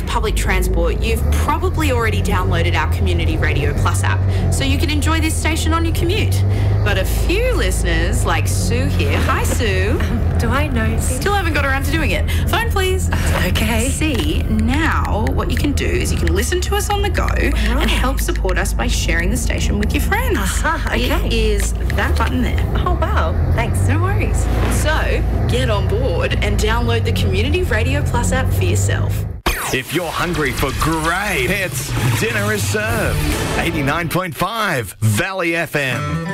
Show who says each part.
Speaker 1: public transport, you've probably already downloaded our Community Radio Plus app, so you can enjoy this station on your commute. But a few listeners, like Sue here, hi Sue.
Speaker 2: Do I know?
Speaker 1: Still haven't got around to doing it. Phone, please.
Speaker 2: Okay.
Speaker 1: See, now what you can do is you can listen to us on the go and help support us by sharing the station with your friends.
Speaker 2: Okay.
Speaker 1: It is that button there.
Speaker 2: Oh, wow. Thanks.
Speaker 1: No worries. So, get on board and download the Community Radio Plus app for yourself.
Speaker 3: If you're hungry for great hits, dinner is served. 89.5 Valley FM.